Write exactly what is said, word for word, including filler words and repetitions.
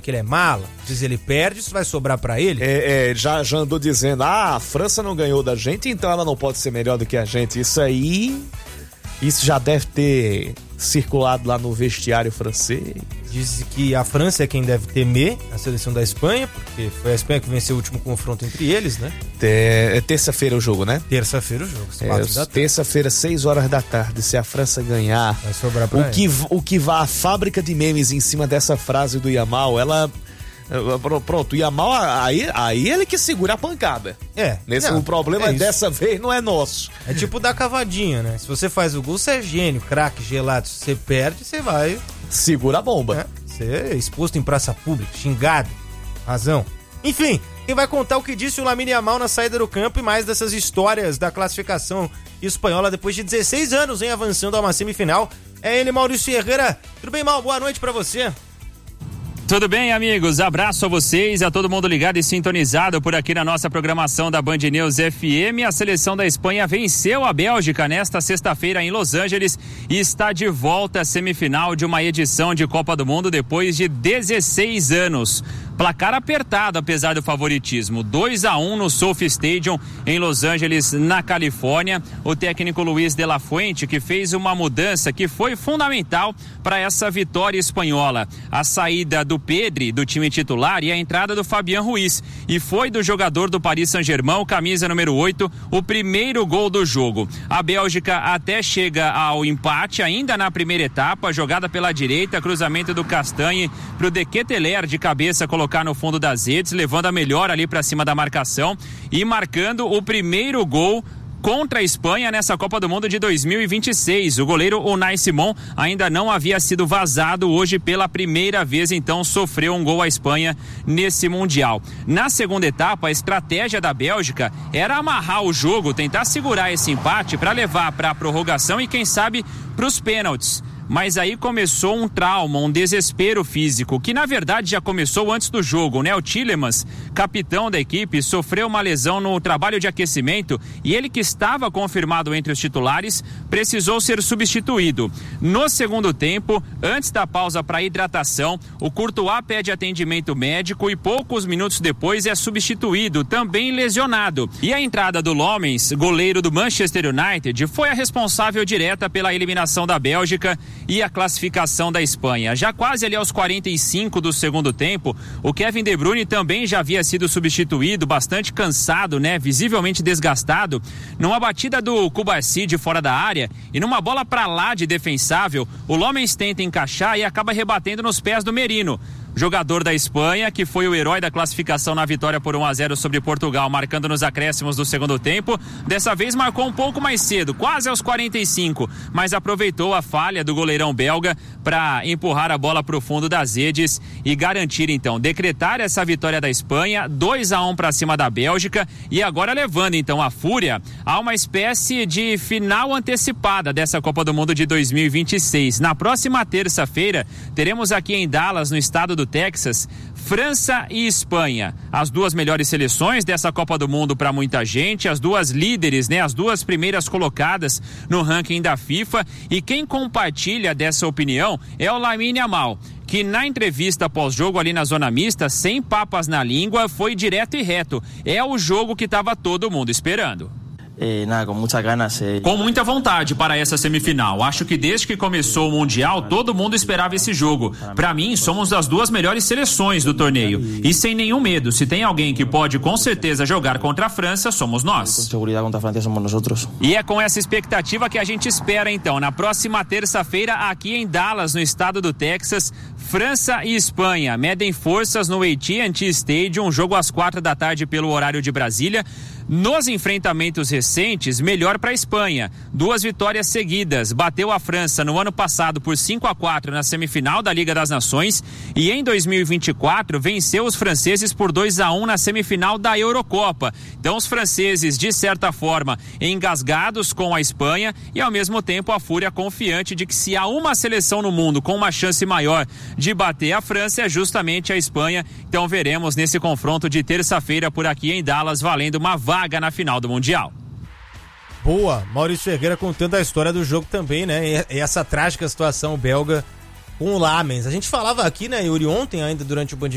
que ele é mala? Se ele perde, isso vai sobrar pra ele? É, é, já, já andou dizendo, ah, a França não ganhou da gente, então ela não pode ser melhor do que a gente. Isso aí, isso já deve ter circulado lá no vestiário francês. Diz que a França é quem deve temer a seleção da Espanha, porque foi a Espanha que venceu o último confronto entre eles, né? É, é terça-feira o jogo, né? Terça-feira o jogo. É, terça-feira, seis horas da tarde. Se a França ganhar, vai sobrar pra o que, o que vá a fábrica de memes em cima dessa frase do Yamal, ela... Pronto, o Yamal, aí, aí ele que segura a pancada. É. Nesse, não, o problema é dessa vez não é nosso. É tipo dar cavadinha, né? Se você faz o gol, você é gênio, craque, gelado. Se você perde, você vai... Segura a bomba. É, você é exposto em praça pública, xingado. Razão. Enfim, quem vai contar o que disse o Lamine Yamal na saída do campo e mais dessas histórias da classificação espanhola depois de dezesseis anos, hein, avançando a uma semifinal, é ele, Maurício Herrera. Tudo bem, Mal? Boa noite pra você. Tudo bem, amigos? Abraço a vocês, a todo mundo ligado e sintonizado por aqui na nossa programação da Band News F M. A seleção da Espanha venceu a Bélgica nesta sexta-feira em Los Angeles e está de volta à semifinal de uma edição de Copa do Mundo depois de dezesseis anos. Placar apertado, apesar do favoritismo. dois a um no SoFi Stadium, em Los Angeles, na Califórnia. O técnico Luiz de la Fuente, que fez uma mudança que foi fundamental para essa vitória espanhola. A saída do Pedri, do time titular, e a entrada do Fabián Ruiz. E foi do jogador do Paris Saint-Germain, camisa número oito, o primeiro gol do jogo. A Bélgica até chega ao empate, ainda na primeira etapa, jogada pela direita, cruzamento do Castanhe para o De Ketelaere de cabeça, colocado no fundo das redes, levando a melhor ali para cima da marcação e marcando o primeiro gol contra a Espanha nessa Copa do Mundo de dois mil e vinte e seis. O goleiro Unai Simon ainda não havia sido vazado, hoje pela primeira vez, então sofreu um gol a Espanha nesse Mundial. Na segunda etapa, a estratégia da Bélgica era amarrar o jogo, tentar segurar esse empate para levar para a prorrogação e quem sabe para os pênaltis. Mas aí começou um trauma, um desespero físico, que na verdade já começou antes do jogo, né? O Tielemans, capitão da equipe, sofreu uma lesão no trabalho de aquecimento e ele, que estava confirmado entre os titulares, precisou ser substituído. No segundo tempo, antes da pausa para hidratação, o Courtois pede atendimento médico e poucos minutos depois é substituído, também lesionado. E a entrada do Lomens, goleiro do Manchester United, foi a responsável direta pela eliminação da Bélgica e a classificação da Espanha. Já quase ali aos quarenta e cinco do segundo tempo, o Kevin De Bruyne também já havia sido substituído, bastante cansado, né? Visivelmente desgastado, numa batida do Cubarsí de fora da área e numa bola pra lá de defensável, o Lomens tenta encaixar e acaba rebatendo nos pés do Merino. Jogador da Espanha, que foi o herói da classificação na vitória por um a zero sobre Portugal, marcando nos acréscimos do segundo tempo. Dessa vez marcou um pouco mais cedo, quase aos quarenta e cinco, mas aproveitou a falha do goleirão belga para empurrar a bola para o fundo das redes e garantir, então, decretar essa vitória da Espanha, dois a um para cima da Bélgica, e agora levando, então, a Fúria a uma espécie de final antecipada dessa Copa do Mundo de dois mil e vinte e seis. Na próxima terça-feira, teremos aqui em Dallas, no estado do Texas, França e Espanha, as duas melhores seleções dessa Copa do Mundo para muita gente, as duas líderes, né, as duas primeiras colocadas no ranking da FIFA, e quem compartilha dessa opinião é o Lamine Yamal, que na entrevista pós-jogo ali na zona mista, sem papas na língua, foi direto e reto. É o jogo que estava todo mundo esperando. Eh, nada, com muitas ganas. Eh... Com muita vontade para essa semifinal. Acho que desde que começou o Mundial, todo mundo esperava esse jogo. Para mim, somos as duas melhores seleções do torneio. E sem nenhum medo, se tem alguém que pode com certeza jogar contra a França, somos nós. Com segurança contra a França somos nós. E é com essa expectativa que a gente espera, então, na próxima terça-feira, aqui em Dallas, no estado do Texas, França e Espanha medem forças no A T and T Stadium, um jogo às quatro da tarde pelo horário de Brasília. Nos enfrentamentos recentes, melhor para a Espanha. Duas vitórias seguidas. Bateu a França no ano passado por cinco a quatro na semifinal da Liga das Nações e em dois mil e vinte e quatro venceu os franceses por dois a um na semifinal da Eurocopa. Então os franceses, de certa forma, engasgados com a Espanha e ao mesmo tempo a Fúria confiante de que se há uma seleção no mundo com uma chance maior de bater a França é justamente a Espanha. Então veremos nesse confronto de terça-feira por aqui em Dallas, valendo uma vaga na final do Mundial. Boa, Maurício Herrera contando a história do jogo também, né? E essa trágica situação belga com o Lamens. A gente falava aqui, né, Yuri, ontem ainda durante o Band